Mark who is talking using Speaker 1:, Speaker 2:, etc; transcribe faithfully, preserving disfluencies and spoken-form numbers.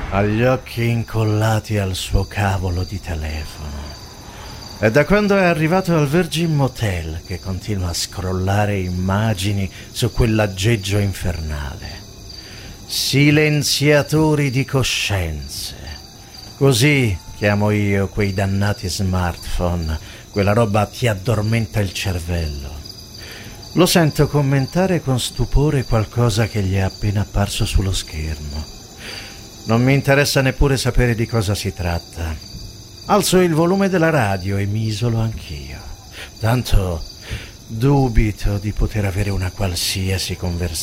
Speaker 1: Ha gli occhi incollati al suo cavolo di telefono. È da quando è arrivato al Virgin Motel che continua a scrollare immagini su quell'aggeggio infernale. Silenziatori di coscienze. Così chiamo io quei dannati smartphone. Quella roba ti addormenta il cervello. Lo sento commentare con stupore qualcosa che gli è appena apparso sullo schermo. Non mi interessa neppure sapere di cosa si tratta. Alzo il volume della radio e mi isolo anch'io. Tanto dubito di poter avere una qualsiasi conversazione